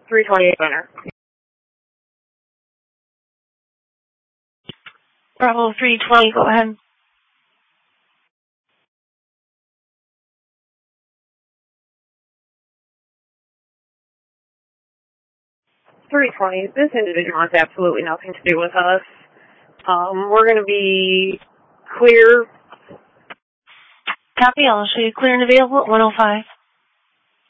328 Center. Bravo 320, go ahead. This individual has absolutely nothing to do with us. We're going to be clear. Copy, I'll show you clear and available at 105.